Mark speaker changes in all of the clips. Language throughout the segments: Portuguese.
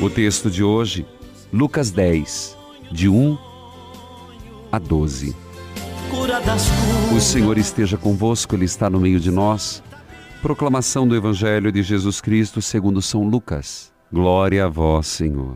Speaker 1: O texto de hoje, Lucas 10, de 1 a 12. O Senhor esteja convosco, Ele está no meio de nós. Proclamação do Evangelho de Jesus Cristo segundo São Lucas. Glória a vós, Senhor.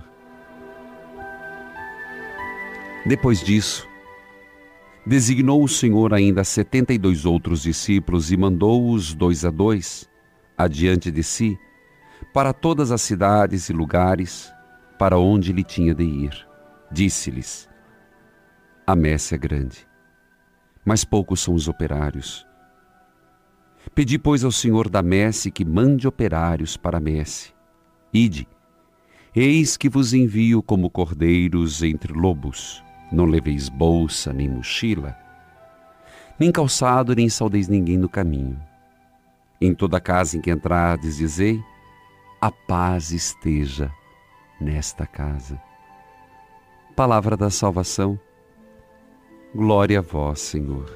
Speaker 1: Depois disso, designou o Senhor ainda 72 outros discípulos e mandou-os 2 a 2 adiante de si, para todas as cidades e lugares para onde ele tinha de ir. Disse-lhes: a messe é grande, mas poucos são os operários. Pedi, pois, ao Senhor da messe que mande operários para a messe. Ide, eis que vos envio como cordeiros entre lobos. Não leveis bolsa, nem mochila, nem calçado, nem saudeis ninguém no caminho. Em toda casa em que entrardes, dizei: a paz esteja nesta casa. Palavra da salvação. Glória a vós, Senhor.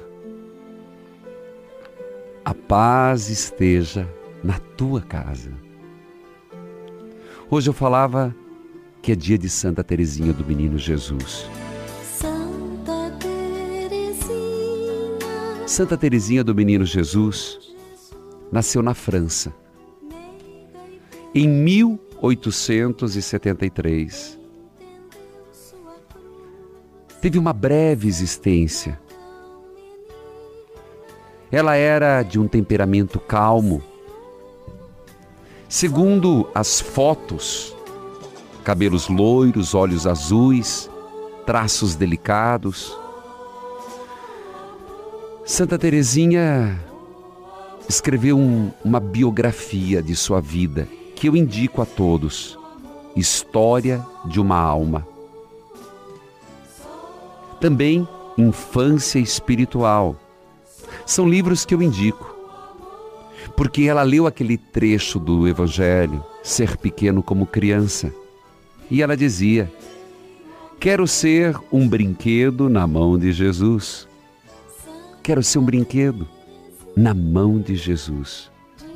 Speaker 1: A paz esteja na tua casa. Hoje eu falava que é dia de Santa Teresinha do Menino Jesus. Santa Teresinha do Menino Jesus nasceu na França em 1873. Teve uma breve existência. Ela era de um temperamento calmo. Segundo as fotos, cabelos loiros, olhos azuis, traços delicados. Santa Teresinha escreveu uma biografia de sua vida, que eu indico a todos. História de uma alma. Também Infância Espiritual. São livros que eu indico, porque ela leu aquele trecho do Evangelho, Ser Pequeno como Criança, e ela dizia: quero ser um brinquedo na mão de Jesus. Quero ser um brinquedo na mão de Jesus.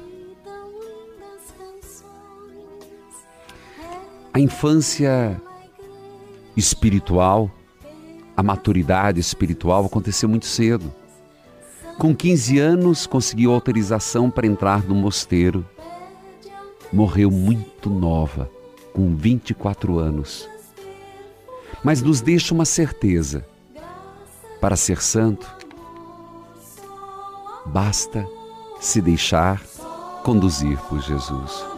Speaker 1: A infância espiritual, a maturidade espiritual aconteceu muito cedo. Com 15 anos conseguiu autorização para entrar no mosteiro. Morreu muito nova, com 24 anos. Mas nos deixa uma certeza: para ser santo, basta se deixar conduzir por Jesus.